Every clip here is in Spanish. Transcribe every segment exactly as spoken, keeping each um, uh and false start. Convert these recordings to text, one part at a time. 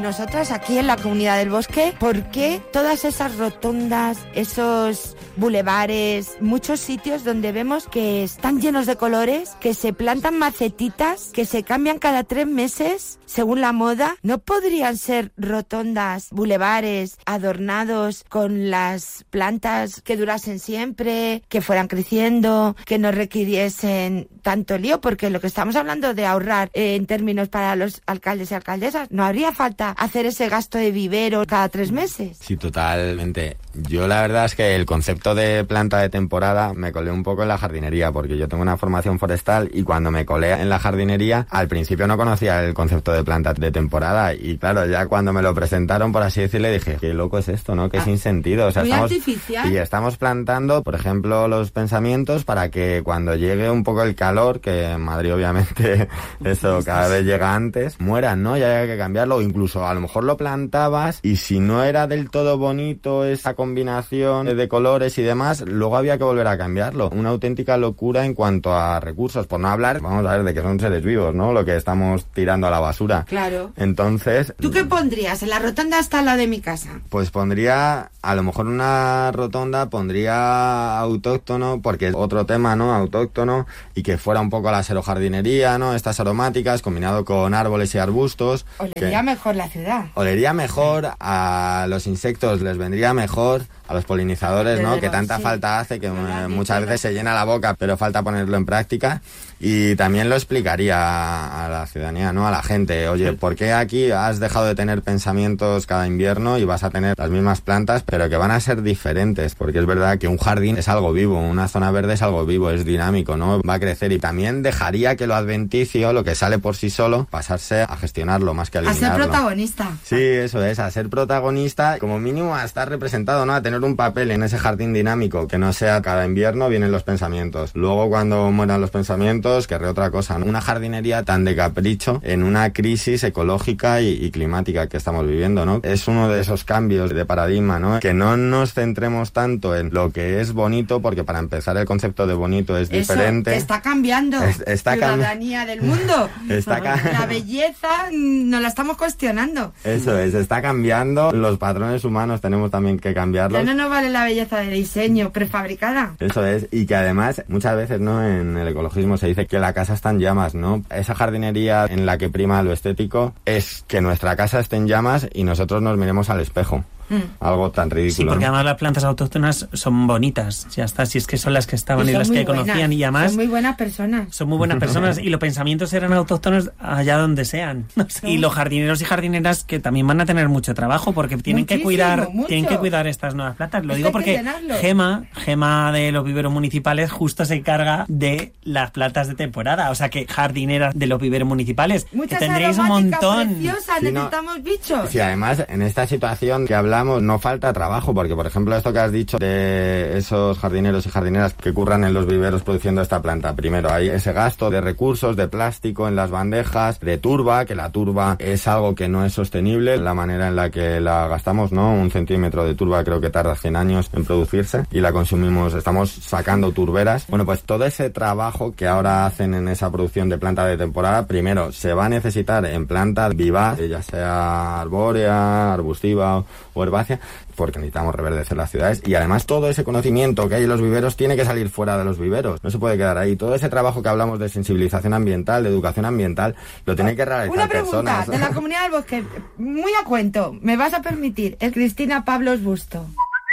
nosotras aquí en la Comunidad del Bosque, ¿por qué todas esas rotondas, esos bulevares, muchos sitios donde vemos que están llenos de colores, que se plantan macetitas, que se cambian cada tres meses según la moda? ¿No podrían ser rotondas, bulevares adornados con las plantas que durasen siempre, que fueran creciendo, que no requiriesen tanto lío? Porque lo que estamos hablando de ahorrar eh, en términos para los alcaldes y alcaldesas, ¿no haría falta hacer ese gasto de vivero cada tres meses? Sí, totalmente. Yo la verdad es que el concepto de planta de temporada me colé un poco en la jardinería, porque yo tengo una formación forestal y cuando me colé en la jardinería, al principio no conocía el concepto de planta de temporada y claro, ya cuando me lo presentaron, por así decirle, dije, qué loco es esto, ¿no? Qué ah, sin sentido. O sea, muy estamos, artificial. y estamos plantando, por ejemplo, los pensamientos para que cuando llegue un poco el calor, que en Madrid obviamente eso cada vez llega antes, mueran, ¿no? Ya hay que cambiarlo, o incluso a lo mejor lo plantabas y si no era del todo bonito esa combinación de colores y demás, luego había que volver a cambiarlo. Una auténtica locura en cuanto a recursos, por no hablar, vamos a ver, de que son seres vivos, ¿no? Lo que estamos tirando a la basura. Claro. Entonces... ¿Tú qué pondrías? En la rotonda está la de mi casa. Pues pondría, a lo mejor una rotonda, pondría autóctono, porque es otro tema, ¿no? Autóctono, y que fuera un poco la xerojardinería, ¿no? Estas aromáticas, combinado con árboles y arbustos. Olería mejor la ciudad. Olería mejor, a los insectos les vendría mejor, a los polinizadores, ¿no? Que tanta falta hace, que eh, muchas veces se llena la boca, pero falta ponerlo en práctica. Y también lo explicaría a la ciudadanía, ¿no? A la gente, oye, ¿por qué aquí has dejado de tener pensamientos cada invierno y vas a tener las mismas plantas, pero que van a ser diferentes? Porque es verdad que un jardín es algo vivo, una zona verde es algo vivo, es dinámico, ¿no? Va a crecer, y también dejaría que lo adventicio, lo que sale por sí solo, pasarse a gestionarlo más que a eliminarlo. A ser protagonista. Sí, eso es, a ser protagonista, como mínimo a estar representado, ¿no? A tener un papel en ese jardín dinámico, que no sea cada invierno vienen los pensamientos. Luego cuando mueran los pensamientos, querré otra cosa, ¿no? Una jardinería tan de capricho en una crisis ecológica y, y climática que estamos viviendo, ¿no? Es uno de esos cambios de paradigma, ¿no? Que no nos centremos tanto en lo que es bonito, porque para empezar el concepto de bonito es Eso, diferente. Que está cambiando. Es, está ciudadanía del mundo. Está la belleza nos la estamos cuestionando. Eso es, está cambiando. Los patrones humanos tenemos también que cambiarlos. Ya no nos vale la belleza de diseño prefabricada. Eso es, y que además muchas veces, ¿no? En el ecologismo se dice que la casa está en llamas, ¿no? Esa jardinería en la que prima lo estético es que nuestra casa esté en llamas y nosotros nos miremos al espejo. Mm. Algo tan ridículo. Sí, porque ¿no? además las plantas autóctonas son bonitas, ya está, si es que son las que estaban y, y las que buenas, conocían, y además son muy buenas personas. Son muy buenas personas y los pensamientos eran autóctonos allá donde sean. No sé. Y los jardineros y jardineras que también van a tener mucho trabajo porque tienen Muchísimo, que cuidar, mucho. tienen que cuidar estas nuevas plantas. Lo es digo porque Gema, Gema de los viveros municipales justo se encarga de las plantas de temporada, o sea que jardineras de los viveros municipales, Muchas que tendréis un montón. Preciosas, sí, necesitamos no, bichos. Sí, además en esta situación que hablamos no falta trabajo, porque por ejemplo esto que has dicho de esos jardineros y jardineras que curran en los viveros produciendo esta planta, primero hay ese gasto de recursos, de plástico en las bandejas, de turba, que la turba es algo que no es sostenible, la manera en la que la gastamos, ¿no? Un centímetro de turba creo que tarda cien años en producirse y la consumimos, estamos sacando turberas. Bueno, pues todo ese trabajo que ahora hacen en esa producción de planta de temporada, primero se va a necesitar en planta vivaz, ya sea arbórea, arbustiva o herbácea, porque necesitamos reverdecer las ciudades, y además todo ese conocimiento que hay en los viveros tiene que salir fuera de los viveros, no se puede quedar ahí. Todo ese trabajo que hablamos de sensibilización ambiental, de educación ambiental, lo tienen que realizar Una pregunta personas. de la Comunidad del Bosque, muy a cuento, me vas a permitir, es Cristina Pablos Busto.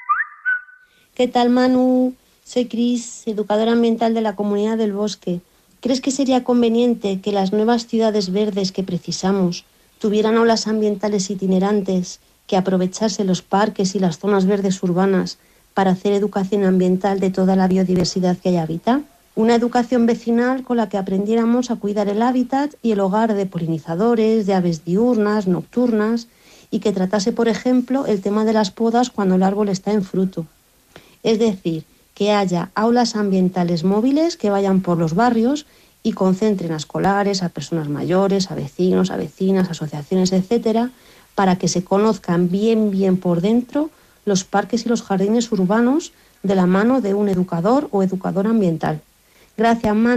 ¿Qué tal, Manu? Soy Cris, educadora ambiental de la Comunidad del Bosque. ¿Crees que sería conveniente que las nuevas ciudades verdes que precisamos tuvieran aulas ambientales itinerantes, que aprovechase los parques y las zonas verdes urbanas para hacer educación ambiental de toda la biodiversidad que ahí habita? Una educación vecinal con la que aprendiéramos a cuidar el hábitat y el hogar de polinizadores, de aves diurnas, nocturnas, y que tratase, por ejemplo, el tema de las podas cuando el árbol está en fruto. Es decir, que haya aulas ambientales móviles que vayan por los barrios y concentren a escolares, a personas mayores, a vecinos, a vecinas, asociaciones, etcétera, para que se conozcan bien, bien por dentro los parques y los jardines urbanos de la mano de un educador o educadora ambiental. Gracias, Manu,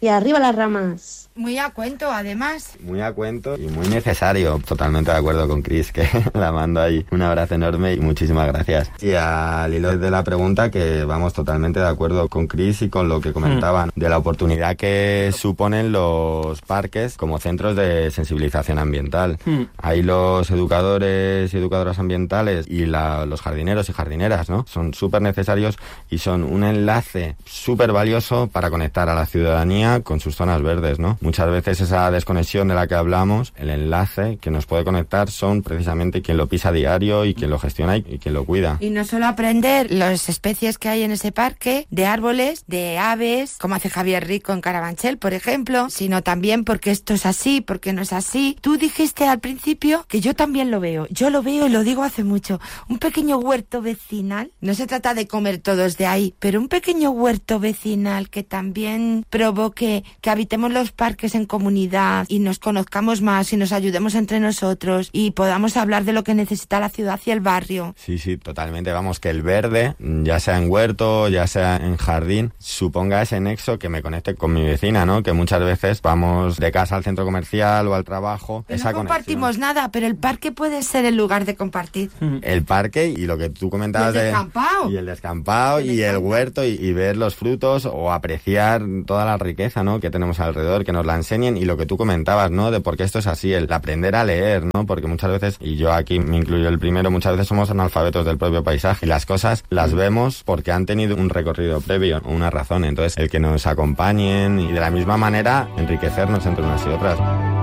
y arriba las ramas. Muy a cuento, además. Muy a cuento y muy necesario. Totalmente de acuerdo con Cris, que la mando ahí. Un abrazo enorme y muchísimas gracias. Y al hilo de la pregunta, que vamos totalmente de acuerdo con Cris y con lo que comentaban mm. de la oportunidad que suponen los parques como centros de sensibilización ambiental. Mm. Ahí los educadores y educadoras ambientales y la, los jardineros y jardineras, ¿no? Son súper necesarios y son un enlace súper valioso para conectar a la ciudadanía con sus zonas verdes, ¿no? Muchas veces esa desconexión de la que hablamos, el enlace que nos puede conectar son precisamente quien lo pisa a diario y quien lo gestiona y quien lo cuida. Y no solo aprender las especies que hay en ese parque, de árboles, de aves, como hace Javier Rico en Carabanchel, por ejemplo, sino también porque esto es así, porque no es así. Tú dijiste al principio que yo también lo veo. Yo lo veo y lo digo hace mucho. Un pequeño huerto vecinal. No se trata de comer todos de ahí, pero un pequeño huerto vecinal que también provoque que habitemos los parques en comunidad y nos conozcamos más y nos ayudemos entre nosotros y podamos hablar de lo que necesita la ciudad y el barrio. Sí, sí, totalmente. Vamos, que el verde, ya sea en huerto, ya sea en jardín, suponga ese nexo que me conecte con mi vecina, ¿no? Que muchas veces vamos de casa al centro comercial o al trabajo. Que esa no compartimos conexión. Nada, pero el parque puede ser el lugar de compartir. El parque y lo que tú comentabas y el de... descampado. Y el descampado y el, y el huerto y, y ver los frutos o apreciar toda la riqueza, ¿no? Que tenemos alrededor, que nos la enseñen y lo que tú comentabas, ¿no? De por qué esto es así, el aprender a leer, ¿no? Porque muchas veces, y yo aquí me incluyo el primero, muchas veces somos analfabetos del propio paisaje y las cosas las vemos porque han tenido un recorrido previo, una razón. Entonces, el que nos acompañen y de la misma manera enriquecernos entre unas y otras.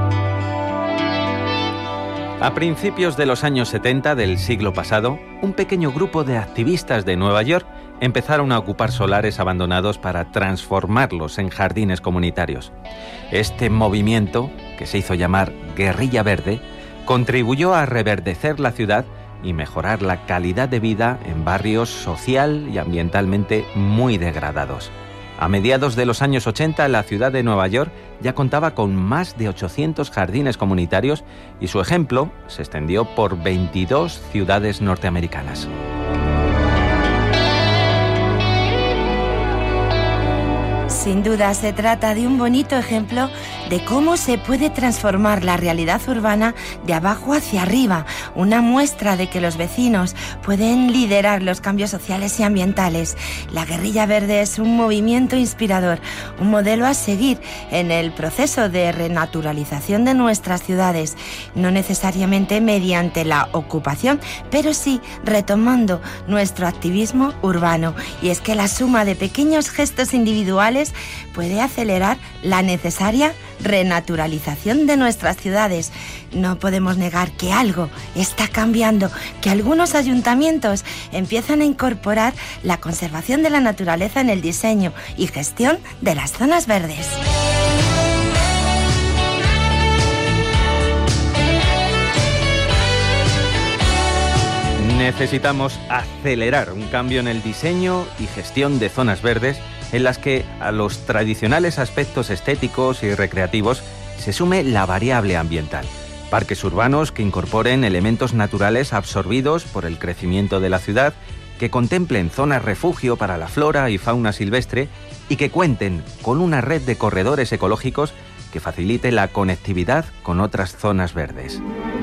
A principios de los años setenta del siglo pasado, un pequeño grupo de activistas de Nueva York empezaron a ocupar solares abandonados para transformarlos en jardines comunitarios. Este movimiento, que se hizo llamar Guerrilla Verde, contribuyó a reverdecer la ciudad y mejorar la calidad de vida en barrios social y ambientalmente muy degradados. A mediados de los años ochenta, la ciudad de Nueva York ya contaba con más de ochocientos jardines comunitarios y su ejemplo se extendió por veintidós ciudades norteamericanas. Sin duda se trata de un bonito ejemplo de cómo se puede transformar la realidad urbana de abajo hacia arriba, una muestra de que los vecinos pueden liderar los cambios sociales y ambientales. La Guerrilla Verde es un movimiento inspirador, un modelo a seguir en el proceso de renaturalización de nuestras ciudades, no necesariamente mediante la ocupación, pero sí retomando nuestro activismo urbano. Y es que la suma de pequeños gestos individuales puede acelerar la necesaria renaturalización de nuestras ciudades. No podemos negar que algo está cambiando, que algunos ayuntamientos empiezan a incorporar la conservación de la naturaleza en el diseño y gestión de las zonas verdes. Necesitamos acelerar un cambio en el diseño y gestión de zonas verdes en las que a los tradicionales aspectos estéticos y recreativos se sume la variable ambiental. Parques urbanos que incorporen elementos naturales absorbidos por el crecimiento de la ciudad, que contemplen zonas refugio para la flora y fauna silvestre y que cuenten con una red de corredores ecológicos que facilite la conectividad con otras zonas verdes.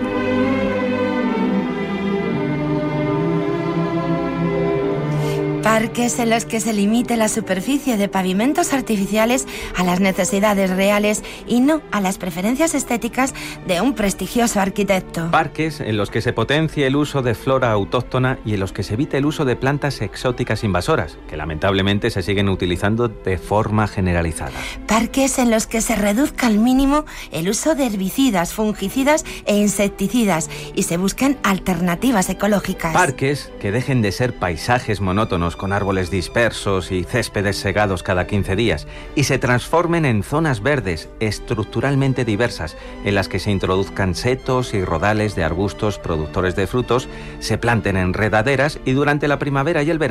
Parques en los que se limite la superficie de pavimentos artificiales a las necesidades reales y no a las preferencias estéticas de un prestigioso arquitecto. Parques en los que se potencie el uso de flora autóctona y en los que se evite el uso de plantas exóticas invasoras, que lamentablemente se siguen utilizando de forma generalizada. Parques en los que se reduzca al mínimo el uso de herbicidas, fungicidas e insecticidas y se busquen alternativas ecológicas. Parques que dejen de ser paisajes monótonos con árboles dispersos y céspedes segados cada quince días y se transformen en zonas verdes estructuralmente diversas en las que se introduzcan setos y rodales de arbustos productores de frutos, se planten enredaderas y durante la primavera y el verano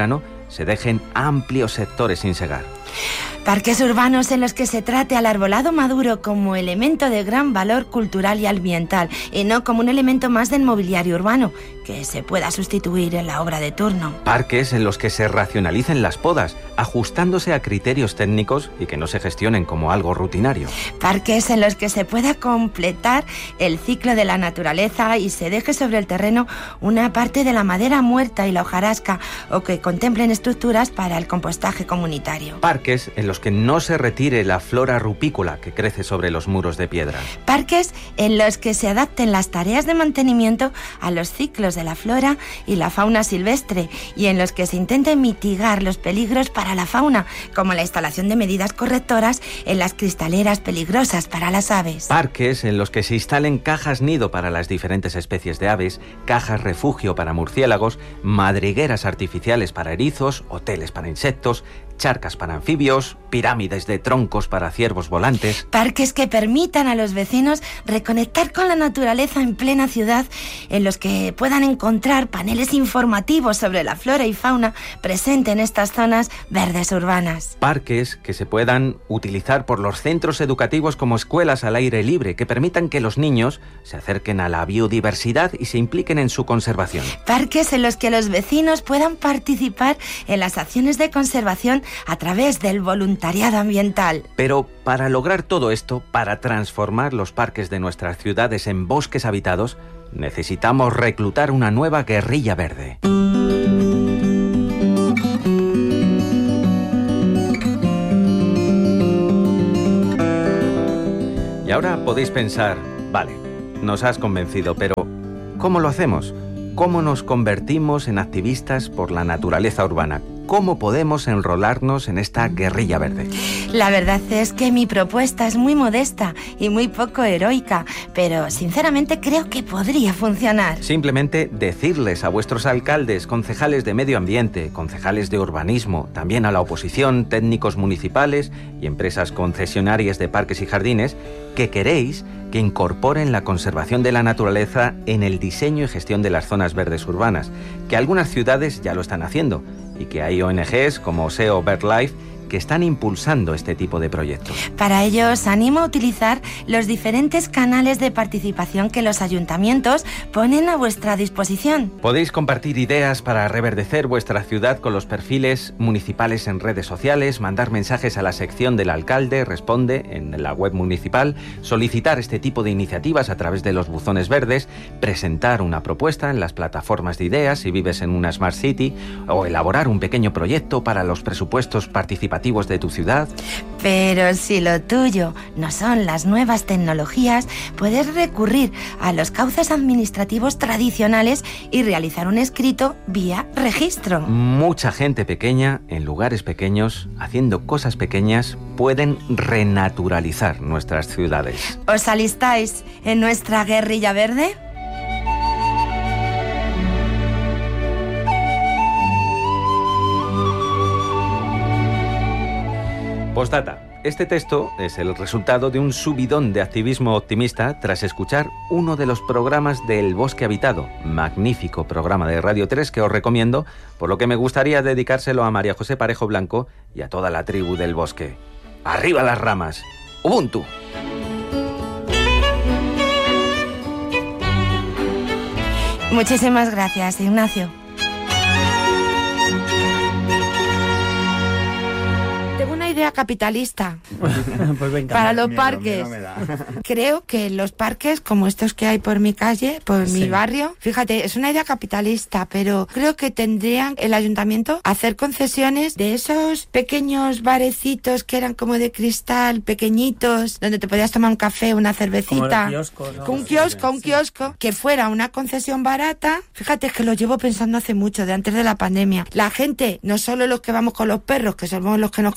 se dejen amplios sectores sin segar. Parques urbanos en los que se trate al arbolado maduro como elemento de gran valor cultural y ambiental, y no como un elemento más del mobiliario urbano, que se pueda sustituir en la obra de turno. Parques en los que se racionalicen las podas, ajustándose a criterios técnicos y que no se gestionen como algo rutinario. Parques en los que se pueda completar el ciclo de la naturaleza y se deje sobre el terreno una parte de la madera muerta y la hojarasca, o que contemplen estructuras para el compostaje comunitario. Parques en los que no se retire la flora rupícola que crece sobre los muros de piedra. Parques en los que se adapten las tareas de mantenimiento a los ciclos de la flora y la fauna silvestre, y en los que se intente mitigar los peligros para la fauna, como la instalación de medidas correctoras en las cristaleras peligrosas para las aves. Parques en los que se instalen cajas nido para las diferentes especies de aves, cajas refugio para murciélagos, madrigueras artificiales para erizos, hoteles para insectos, charcas para anfibios, pirámides de troncos para ciervos volantes. Parques que permitan a los vecinos reconectar con la naturaleza en plena ciudad, en los que puedan encontrar paneles informativos sobre la flora y fauna presente en estas zonas verdes urbanas. Parques que se puedan utilizar por los centros educativos como escuelas al aire libre, que permitan que los niños se acerquen a la biodiversidad y se impliquen en su conservación. Parques en los que los vecinos puedan participar en las acciones de conservación a través del voluntariado ambiental. Pero para lograr todo esto, para transformar los parques de nuestras ciudades en bosques habitados, necesitamos reclutar una nueva guerrilla verde. Y ahora podéis pensar, vale, nos has convencido, pero ¿cómo lo hacemos? ¿Cómo nos convertimos en activistas por la naturaleza urbana? ¿Cómo podemos enrolarnos en esta guerrilla verde? La verdad es que mi propuesta es muy modesta y muy poco heroica, pero sinceramente creo que podría funcionar. Simplemente decirles a vuestros alcaldes, concejales de medio ambiente, concejales de urbanismo, también a la oposición, técnicos municipales y empresas concesionarias de parques y jardines, que queréis que incorporen la conservación de la naturaleza en el diseño y gestión de las zonas verdes urbanas, que algunas ciudades ya lo están haciendo y que hay O N Ges como S E O BirdLife que están impulsando este tipo de proyectos. Para ello os animo a utilizar los diferentes canales de participación que los ayuntamientos ponen a vuestra disposición. Podéis compartir ideas para reverdecer vuestra ciudad con los perfiles municipales en redes sociales, mandar mensajes a la sección del alcalde Responde en la web municipal, solicitar este tipo de iniciativas a través de los buzones verdes, presentar una propuesta en las plataformas de ideas si vives en una Smart City, o elaborar un pequeño proyecto para los presupuestos participativos de tu ciudad. Pero si lo tuyo no son las nuevas tecnologías, puedes recurrir a los cauces administrativos tradicionales y realizar un escrito vía registro. Mucha gente pequeña, en lugares pequeños, haciendo cosas pequeñas, pueden renaturalizar nuestras ciudades. ¿Os alistáis en nuestra guerrilla verde? Postdata. Este texto es el resultado de un subidón de activismo optimista tras escuchar uno de los programas de El Bosque Habitado, magnífico programa de Radio tres que os recomiendo, por lo que me gustaría dedicárselo a María José Parejo Blanco y a toda la tribu del bosque. ¡Arriba las ramas! ¡Ubuntu! Muchísimas gracias, Ignacio. Idea capitalista pues venga, para los miedo, parques. miedo Creo que los parques como estos que hay por mi calle, por sí. mi barrio, fíjate, es una idea capitalista, pero creo que tendrían el ayuntamiento hacer concesiones de esos pequeños barecitos que eran como de cristal, pequeñitos, donde te podías tomar un café, una cervecita, kioscos, ¿no? un kiosco, un kiosco, sí. que fuera una concesión barata. Fíjate que lo llevo pensando hace mucho, de antes de la pandemia. La gente, no solo los que vamos con los perros, que somos los que nos conocemos,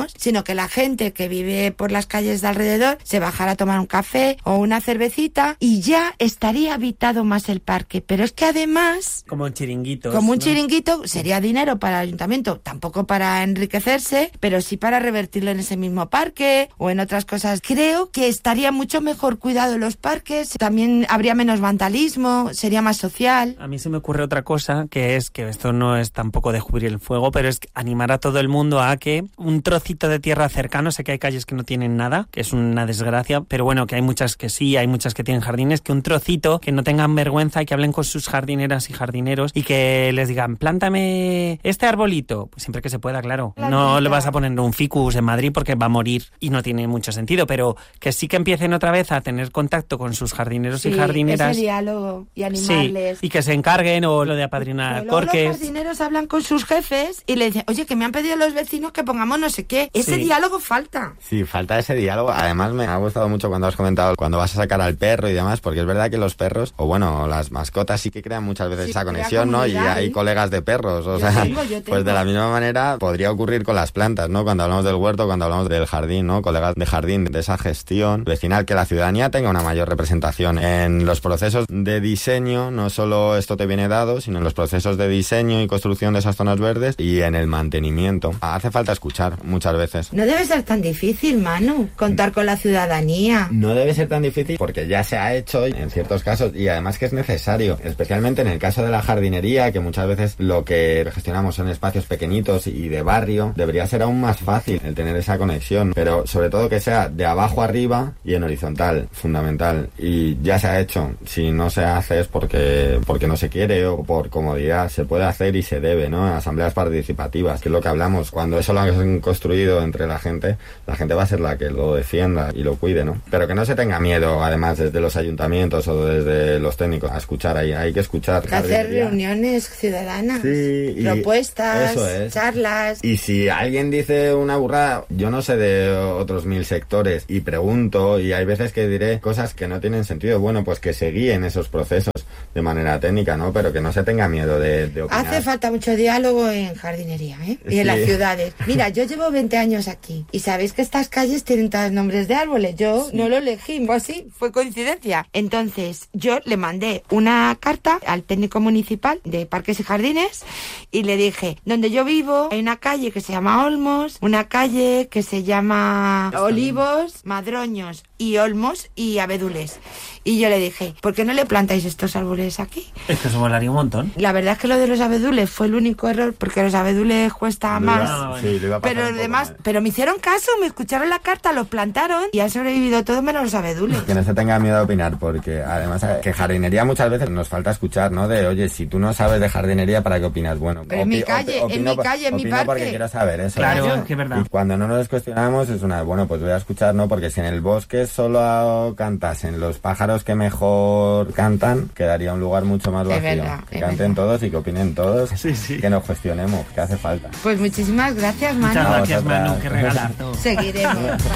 vivimos, sino que la gente que vive por las calles de alrededor se bajara a tomar un café o una cervecita y ya estaría habitado más el parque. Pero es que además... Como un chiringuito. Como un ¿no? chiringuito sería dinero para el ayuntamiento, tampoco para enriquecerse, pero sí para revertirlo en ese mismo parque o en otras cosas. Creo que estaría mucho mejor cuidado los parques, también habría menos vandalismo, sería más social. A mí se me ocurre otra cosa, que es que esto no es tampoco descubrir el fuego, pero es animar a todo el mundo a que un trocito de tierra cercano, sé que hay calles que no tienen nada, que es una desgracia, pero bueno, que hay muchas que sí, hay muchas que tienen jardines, que un trocito, que no tengan vergüenza y que hablen con sus jardineras y jardineros y que les digan, plántame este arbolito, pues siempre que se pueda, claro. Plantita. No le vas a poner un ficus en Madrid porque va a morir y no tiene mucho sentido, pero que sí que empiecen otra vez a tener contacto con sus jardineros sí, y jardineras. Ese diálogo y animarles. Sí, y que se encarguen, o lo de apadrinar corques. Los jardineros hablan con sus jefes y le dicen, oye, que me han pedido los vecinos que pongamos no sé qué. Ese sí. diálogo falta. Sí, falta ese diálogo. Además me ha gustado mucho cuando has comentado cuando vas a sacar al perro y demás, porque es verdad que los perros, o bueno, las mascotas sí que crean muchas veces sí, esa conexión, ¿no? Y hay colegas de perros, o yo sea, tengo, pues de la misma manera podría ocurrir con las plantas, ¿no? Cuando hablamos del huerto, cuando hablamos del jardín, ¿no? Colegas de jardín, de esa gestión vecinal, que la ciudadanía tenga una mayor representación en los procesos de diseño, no solo esto te viene dado, sino en los procesos de diseño y construcción de esas zonas verdes y en el mantenimiento. Hace falta escuchar muchas veces. No debe ser tan difícil, Manu, contar con la ciudadanía. No debe ser tan difícil porque ya se ha hecho en ciertos casos y además que es necesario, especialmente en el caso de la jardinería, que muchas veces lo que gestionamos son espacios pequeñitos y de barrio, debería ser aún más fácil el tener esa conexión, pero sobre todo que sea de abajo arriba y en horizontal, fundamental. Y ya se ha hecho. Si no se hace es porque porque no se quiere o por comodidad. Se puede hacer y se debe, ¿no? Asambleas participativas, que es lo que hablamos. Cuando eso lo han construido entre la gente, la gente va a ser la que lo defienda y lo cuide, ¿no? Pero que no se tenga miedo, además, desde los ayuntamientos o desde los técnicos, a escuchar. Hay, hay que escuchar. Que hacer reuniones ciudadanas, sí, propuestas, eso es. charlas. Y si alguien dice una burrada, yo no sé de otros mil sectores y pregunto, y hay veces que diré cosas que no tienen sentido. Bueno, pues que se guíen esos procesos de manera técnica, ¿no? Pero que no se tenga miedo de, de opinar. Hace falta mucho diálogo en jardinería, ¿eh? Y sí. En las ciudades. Mira, yo llevo veinte años aquí y sabéis que estas calles tienen todos nombres de árboles. Yo sí. no lo elegí, pues sí, fue coincidencia. Entonces, yo le mandé una carta al técnico municipal de Parques y Jardines y le dije, donde yo vivo hay una calle que se llama Olmos, una calle que se llama Está Olivos, bien. Madroños y Olmos y Abedules. Y yo le dije, ¿por qué no le plantáis estos árboles aquí? Es que eso molaría un montón. La verdad es que lo de los abedules fue el único error, porque los abedules cuesta lo más. Iba, sí, lo iba a pero además, pero me hicieron caso, me escucharon la carta, los plantaron y han sobrevivido todo menos los abedules. Que no se tenga miedo a opinar, porque además que jardinería muchas veces nos falta escuchar, ¿no? De, oye, si tú no sabes de jardinería, ¿para qué opinas? Bueno, pero en mi calle, opi, en mi calle, en mi parque. Porque quiero saber eso. Claro, es que es verdad. Y cuando no nos cuestionamos es una, bueno, pues voy a escuchar, ¿no? Porque si en el bosque solo cantasen los pájaros que mejor cantan, quedaría un lugar mucho más vacío. Verdad, que canten verdad. todos y que opinen todos, sí, sí. que nos cuestionemos, que hace falta. Pues muchísimas gracias, Manu. Muchas gracias, Manu, que regalar todo. Seguiremos.